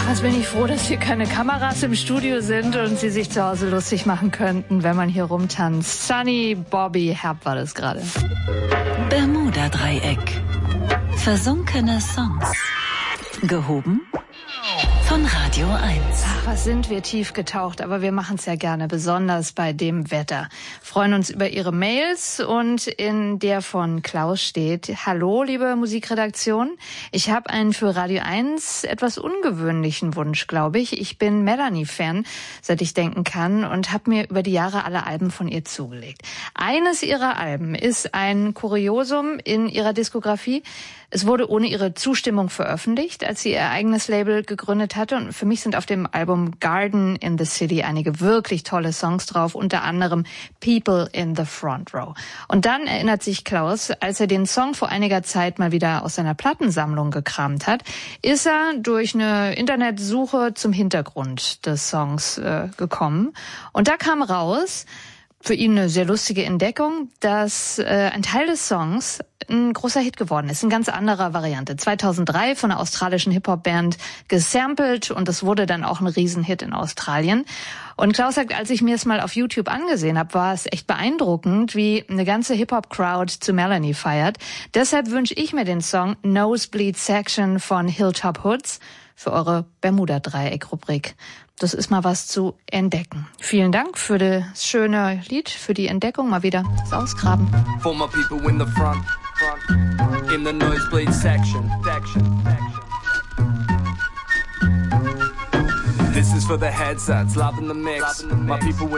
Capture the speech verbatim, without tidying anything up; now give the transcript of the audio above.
Was bin ich froh, dass hier keine Kameras im Studio sind und Sie sich zu Hause lustig machen könnten, wenn man hier rumtanzt. Sunny Bobby Herb war das gerade. Bermuda-Dreieck. Versunkene Songs. Gehoben von Radio eins. Ach, was sind wir tief getaucht, aber wir machen es ja gerne, besonders bei dem Wetter. Freuen uns über Ihre Mails und in der von Klaus steht: Hallo, liebe Musikredaktion. Ich habe einen für Radio eins etwas ungewöhnlichen Wunsch, glaube ich. Ich bin Melanie-Fan, seit ich denken kann, und habe mir über die Jahre alle Alben von ihr zugelegt. Eines ihrer Alben ist ein Kuriosum in ihrer Diskografie. Es wurde ohne ihre Zustimmung veröffentlicht, als sie ihr eigenes Label gegründet hatte. Und für mich sind auf dem Album Garden in the City einige wirklich tolle Songs drauf, unter anderem People in the Front Row. Und dann erinnert sich Klaus, als er den Song vor einiger Zeit mal wieder aus seiner Plattensammlung gekramt hat, ist er durch eine Internetsuche zum Hintergrund des Songs äh, gekommen. Und da kam raus, für ihn eine sehr lustige Entdeckung, dass äh, ein Teil des Songs ein großer Hit geworden ist, in ganz anderer Variante. zweitausenddrei von einer australischen Hip-Hop-Band gesampelt und es wurde dann auch ein Riesenhit in Australien. Und Klaus sagt, als ich mir es mal auf YouTube angesehen habe, war es echt beeindruckend, wie eine ganze Hip-Hop-Crowd zu Melanie feiert. Deshalb wünsche ich mir den Song Nosebleed Section von Hilltop Hoods für eure Bermuda-Dreieck-Rubrik. Das ist mal was zu entdecken. Vielen Dank für das schöne Lied, für die Entdeckung, mal wieder das Ausgraben. For my people in the front, front, in the nosebleed section, section, section. This is for the headsets, loving the mix. My people